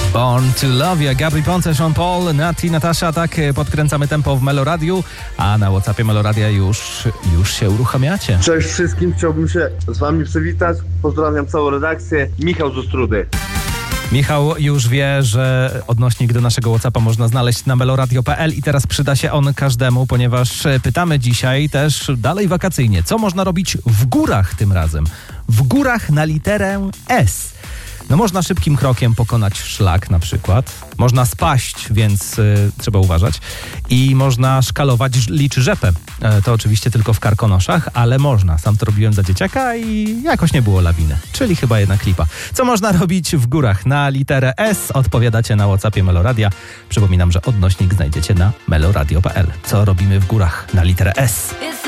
Born to Love You, Gabry Ponte, Sean Paul, Nati, Natasza, tak podkręcamy tempo w Meloradiu, a na WhatsAppie Meloradia już się uruchamiacie. Cześć wszystkim, chciałbym się z wami przywitać. Pozdrawiam całą redakcję. Michał z Ostródy. Michał już wie, że odnośnik do naszego WhatsAppa można znaleźć na meloradio.pl i teraz przyda się on każdemu, ponieważ pytamy dzisiaj też dalej wakacyjnie, co można robić w górach tym razem. W górach na literę S. No można szybkim krokiem pokonać szlak na przykład, można spaść, więc trzeba uważać i można szkalować liczy rzepę. To oczywiście tylko w Karkonoszach, ale można. Sam to robiłem za dzieciaka i jakoś nie było lawiny, czyli chyba jednak lipa. Co można robić w górach na literę S? Odpowiadacie na WhatsAppie Meloradia. Przypominam, że odnośnik znajdziecie na meloradio.pl. Co robimy w górach na literę S?